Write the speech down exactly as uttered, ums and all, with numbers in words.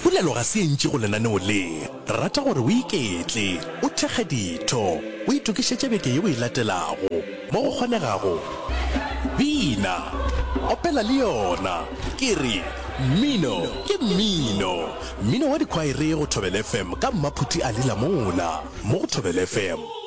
polelo ga se ntši go lenaneo le rata gore o iketle o thekge ditho o itokišetše beke ye o e latelago mo go kgonegago bina opela le yona ke re mmino ke mmino mmino wa dikhwaere go Thobela F M ka mmaphuti a lela mola mo go Thobela F M.